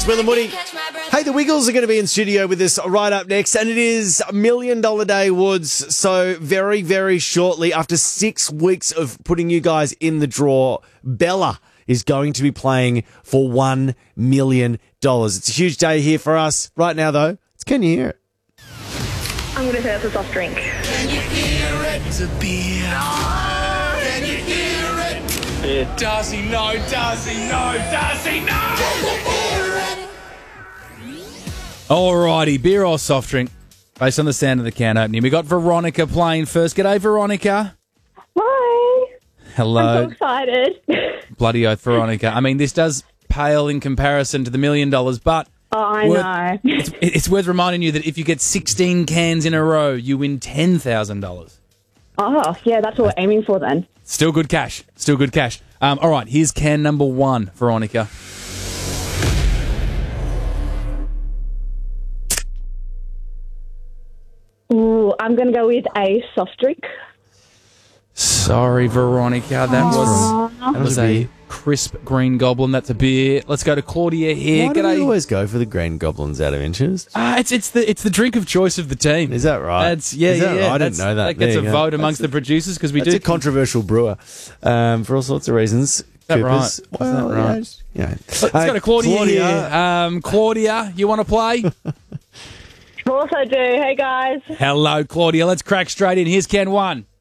Will and Woody. Hey, the Wiggles are going to be in studio with us right up next, and it is $1 Million Day, Woods. So very, very shortly, after 6 weeks of putting you guys in the draw, Bella is going to be playing for $1 million. It's a huge day here for us. Right now, though, can you hear it? I'm going to say it's a soft drink. Can you hear it? It's a beer. No! Can you hear it? Yeah. Does he know? Does he know? Does he know? Can you hear it? Alrighty, beer or soft drink, based on the sound of the can opening. We got Veronica playing first. G'day, Veronica. Hi. Hello. I'm so excited. Bloody oath, Veronica. I mean, this does pale in comparison to the $1 million, but Oh, I know. it's worth reminding you that if you get 16 cans in a row, you win $10,000. Oh, yeah, that's what we're aiming for then. Still good cash. Still good cash. All right, here's can number 1, Veronica. Ooh, I'm going to go with a soft drink. Sorry, Veronica. That was a crisp green goblin. That's a beer. Let's go to Claudia here. Why do we always go for the Green Goblins out of interest? It's the drink of choice of the team. Is that right? Is that right? I didn't know that. That gets a vote amongst the producers because we do. It's a controversial brewer for all sorts of reasons. Is that right? Is that right? Yeah. Let's go to Claudia here. Claudia, you want to play? Of course I do. Hey, guys. Hello, Claudia. Let's crack straight in. Here's can 1.